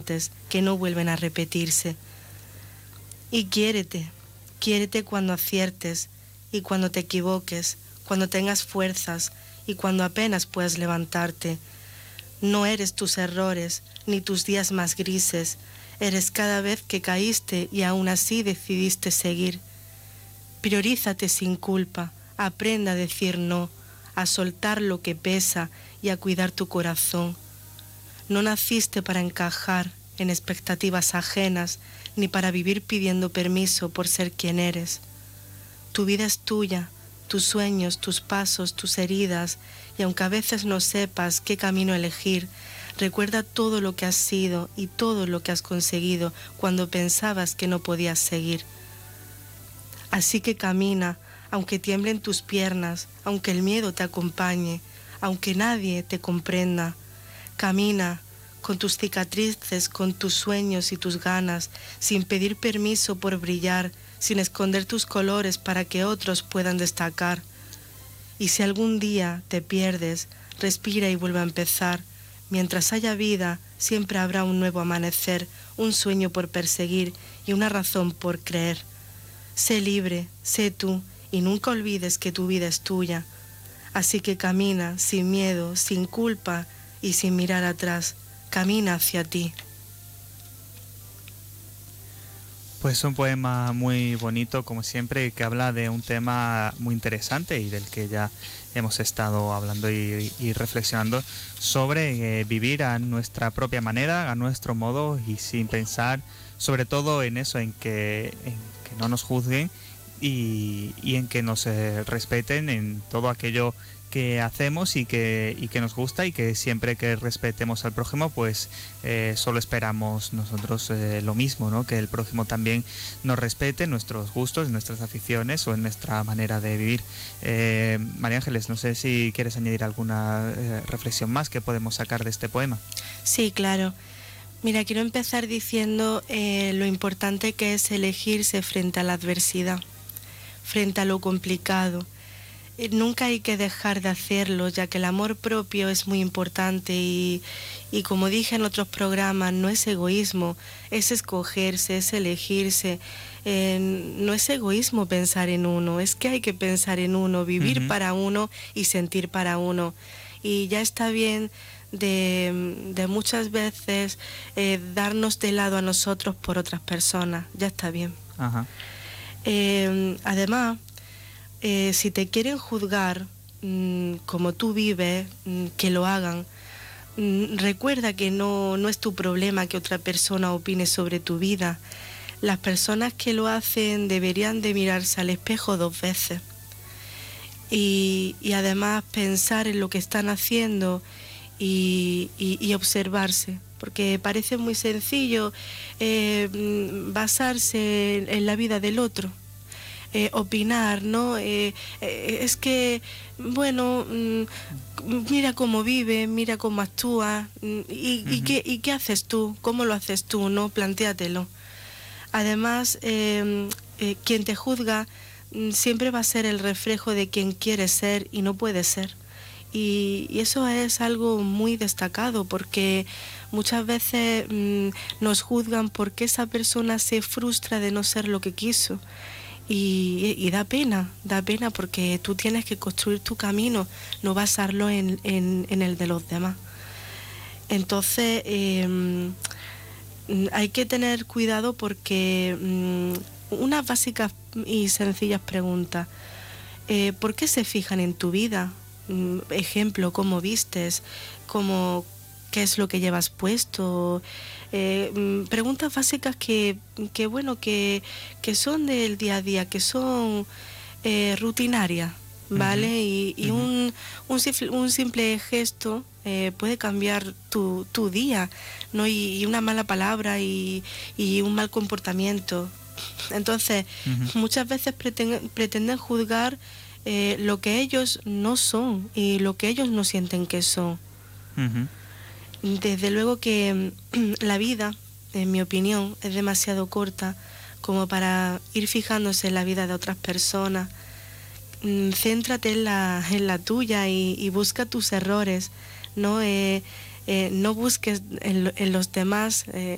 fuertes que no vuelven a repetirse. Y quiérete cuando aciertes y cuando te equivoques, cuando tengas fuerzas y cuando apenas puedas levantarte. No eres tus errores ni tus días más grises, eres cada vez que caíste y aún así decidiste seguir. Priorízate sin culpa, aprenda a decir no, a soltar lo que pesa y a cuidar tu corazón. No naciste para encajar en expectativas ajenas ni para vivir pidiendo permiso por ser quien eres. Tu vida es tuya, tus sueños, tus pasos, tus heridas, y aunque a veces no sepas qué camino elegir, recuerda todo lo que has sido y todo lo que has conseguido cuando pensabas que no podías seguir. Así que camina, aunque tiemblen tus piernas, aunque el miedo te acompañe, aunque nadie te comprenda. Camina con tus cicatrices, con tus sueños y tus ganas, sin pedir permiso por brillar, sin esconder tus colores para que otros puedan destacar. Y si algún día te pierdes, respira y vuelve a empezar. Mientras haya vida, siempre habrá un nuevo amanecer, un sueño por perseguir y una razón por creer. Sé libre, sé tú, y nunca olvides que tu vida es tuya. Así que camina sin miedo, sin culpa y sin mirar atrás. Camina hacia ti. Pues un poema muy bonito, como siempre, que habla de un tema muy interesante y del que ya hemos estado hablando y reflexionando sobre vivir a nuestra propia manera, a nuestro modo y sin pensar sobre todo en eso, en que no nos juzguen y en que nos respeten en todo aquello que hacemos y que nos gusta, y que siempre que respetemos al prójimo pues solo esperamos nosotros lo mismo, ¿no? Que el prójimo también nos respete en nuestros gustos, en nuestras aficiones o en nuestra manera de vivir. María Ángeles, no sé si quieres añadir alguna reflexión más que podemos sacar de este poema. Sí, claro. Mira, quiero empezar diciendo lo importante que es elegirse frente a la adversidad, frente a lo complicado. Nunca hay que dejar de hacerlo, ya que el amor propio es muy importante y como dije en otros programas, no es egoísmo, es escogerse, es elegirse. No es egoísmo pensar en uno, es que hay que pensar en uno, vivir para uno y sentir para uno. Y ya está bien de muchas veces darnos de lado a nosotros por otras personas, ya está bien. Ajá. Además, si te quieren juzgar como tú vives, que lo hagan. Recuerda que no es tu problema que otra persona opine sobre tu vida. Las personas que lo hacen deberían de mirarse al espejo 2 veces y además pensar en lo que están haciendo y observarse, porque parece muy sencillo basarse en la vida del otro. Opinar, ¿no? Es que, bueno, mira cómo vive, mira cómo actúa, y qué haces tú, cómo lo haces tú, ¿no? Plantéatelo. Además, quien te juzga siempre va a ser el reflejo de quien quiere ser y no puede ser. Y eso es algo muy destacado, porque muchas veces nos juzgan porque esa persona se frustra de no ser lo que quiso. Y da pena porque tú tienes que construir tu camino, no basarlo en el de los demás. Entonces hay que tener cuidado porque unas básicas y sencillas preguntas. ¿Por qué se fijan en tu vida? Ejemplo, cómo vistes, qué es lo que llevas puesto. Preguntas básicas que son del día a día, que son rutinarias, ¿vale? Y un simple gesto puede cambiar tu día, ¿no? Y una mala palabra y un mal comportamiento. Entonces, muchas veces pretenden juzgar lo que ellos no son y lo que ellos no sienten que son. Desde luego que la vida, en mi opinión, es demasiado corta como para ir fijándose en la vida de otras personas. Céntrate en la tuya y busca tus errores, ¿no? No busques en los demás